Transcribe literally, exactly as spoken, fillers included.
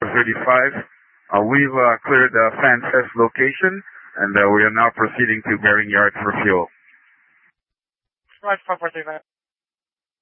thirty-five. Uh, we've uh, cleared the Fence S location, and uh, we are now proceeding to Bering Yard for fuel. Right, five four three five.